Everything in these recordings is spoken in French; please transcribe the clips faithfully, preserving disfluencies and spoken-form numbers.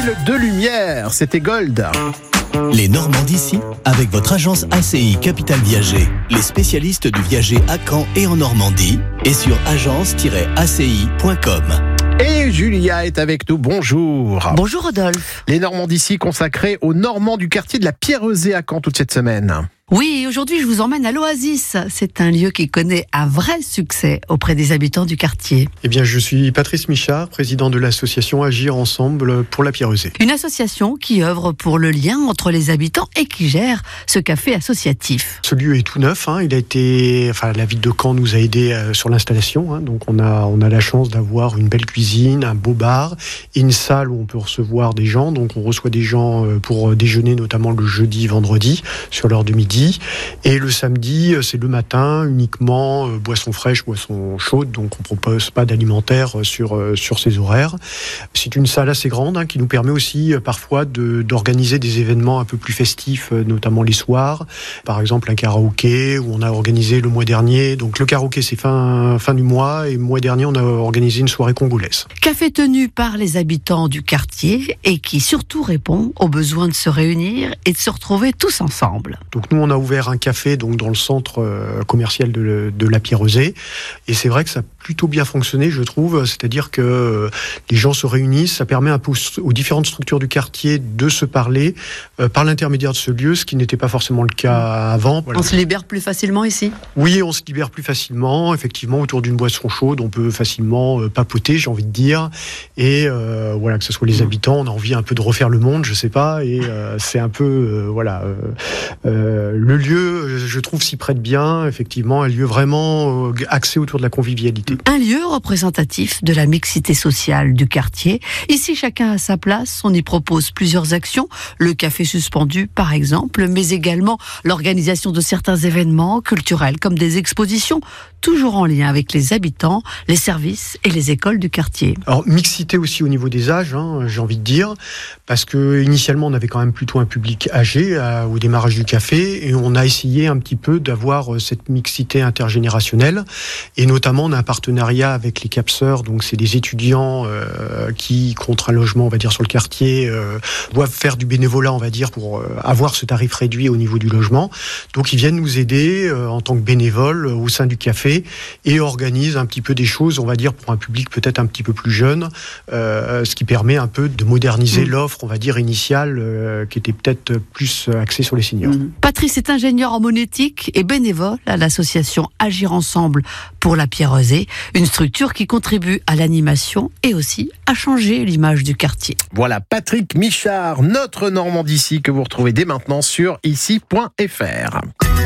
Ville de Lumière, c'était Gold. Les Normands d'ici, avec votre agence A C I Capital Viager, les spécialistes du viager à Caen et en Normandie, et sur agence tiret a c i point com. Et Julia est avec nous, bonjour. Bonjour Rodolphe. Les Normands d'ici consacrés aux Normands du quartier de la Pierrezée à Caen toute cette semaine. Oui, aujourd'hui je vous emmène à l'Oasis. C'est un lieu qui connaît un vrai succès auprès des habitants du quartier. Eh bien, je suis Patrice Michard, président de l'association Agir Ensemble pour la Pierrezée. Une association qui œuvre pour le lien entre les habitants et qui gère ce café associatif. Ce lieu est tout neuf, hein. Il a été, enfin, la ville de Caen nous a aidés euh, sur l'installation, hein. Donc on a, on a la chance d'avoir une belle cuisine, un beau bar et une salle où on peut recevoir des gens. Donc on reçoit des gens euh, pour déjeuner, notamment le jeudi, vendredi, sur l'heure du midi. Et le samedi, c'est le matin, uniquement euh, boissons fraîches, boissons chaudes, donc on ne propose pas d'alimentaire sur, euh, sur ces horaires. C'est une salle assez grande, hein, qui nous permet aussi euh, parfois de, d'organiser des événements un peu plus festifs, euh, notamment les soirs. Par exemple, un karaoké, où on a organisé le mois dernier. Donc le karaoké, c'est fin, fin du mois, et le mois dernier, on a organisé une soirée congolaise. Café tenu par les habitants du quartier et qui surtout répond aux besoins de se réunir et de se retrouver tous ensemble. Donc nous, on a ouvert un café donc dans le centre euh, commercial de, de la Pierrezée, et c'est vrai que ça a plutôt bien fonctionné, je trouve. C'est-à-dire que euh, les gens se réunissent, ça permet un peu aux, aux différentes structures du quartier de se parler euh, par l'intermédiaire de ce lieu, ce qui n'était pas forcément le cas avant. Voilà. On se libère plus facilement ici ? Oui, on se libère plus facilement. Effectivement, autour d'une boisson chaude, on peut facilement euh, papoter, j'ai envie de dire, et euh, voilà, que ce soit les habitants, on a envie un peu de refaire le monde, je sais pas, et euh, c'est un peu euh, voilà. Euh, euh, le lieu, je trouve, s'y prête bien, effectivement, un lieu vraiment axé autour de la convivialité. Un lieu représentatif de la mixité sociale du quartier. Ici, chacun a sa place, on y propose plusieurs actions, le café suspendu par exemple, mais également l'organisation de certains événements culturels comme des expositions, toujours en lien avec les habitants, les services et les écoles du quartier. Alors, mixité aussi au niveau des âges, hein, j'ai envie de dire, parce que initialement, on avait quand même plutôt un public âgé euh, au démarrage du café, et on a essayé un petit peu d'avoir cette mixité intergénérationnelle, et notamment on a un partenariat avec les CAPSeurs, donc c'est des étudiants euh, qui, contre un logement, on va dire, sur le quartier, euh, doivent faire du bénévolat, on va dire, pour euh, avoir ce tarif réduit au niveau du logement. Donc ils viennent nous aider euh, en tant que bénévoles euh, au sein du café, et organisent un petit peu des choses, on va dire, pour un public peut-être un petit peu plus jeune, euh, ce qui permet un peu de moderniser mmh. l'offre, on va dire, initiale, euh, qui était peut-être plus axée sur les seniors. Mmh. Patrice est ingénieur en monétique et bénévole à l'association Agir Ensemble pour la Pierrezée, une structure qui contribue à l'animation et aussi à changer l'image du quartier. Voilà, Patrick Michard, notre Normand d'ici, que vous retrouvez dès maintenant sur ici point f r.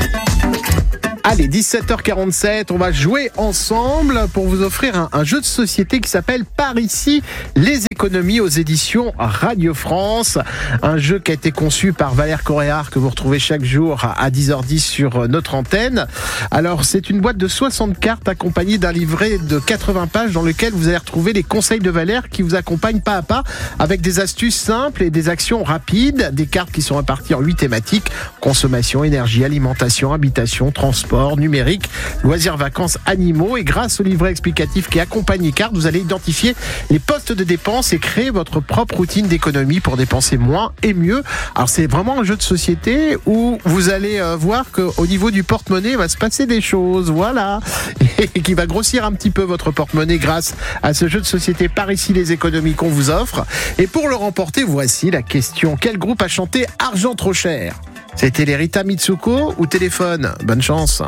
Allez, dix-sept heures quarante-sept, on va jouer ensemble pour vous offrir un, un jeu de société qui s'appelle Par ici, les économies aux éditions Radio France. Un jeu qui a été conçu par Valère Coréard, que vous retrouvez chaque jour à dix heures dix sur notre antenne. Alors, c'est une boîte de soixante cartes accompagnée d'un livret de quatre-vingts pages dans lequel vous allez retrouver les conseils de Valère qui vous accompagnent pas à pas avec des astuces simples et des actions rapides. Des cartes qui sont réparties en huit thématiques: consommation, énergie, alimentation, habitation, transport, numérique, loisirs, vacances, animaux. Et grâce au livret explicatif qui accompagne les cartes, vous allez identifier les postes de dépenses et créer votre propre routine d'économie pour dépenser moins et mieux. Alors c'est vraiment un jeu de société où vous allez voir qu'au niveau du porte-monnaie, il va se passer des choses, voilà, et qui va grossir un petit peu votre porte-monnaie grâce à ce jeu de société Par ici les économies qu'on vous offre. Et pour le remporter, voici la question: quel groupe a chanté Argent trop cher? C'était les Rita Mitsuko ou Téléphone? Bonne chance.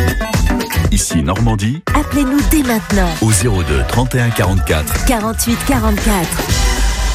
Ici Normandie. Appelez-nous dès maintenant au zéro deux trente et un quarante-quatre quarante-huit quarante-quatre.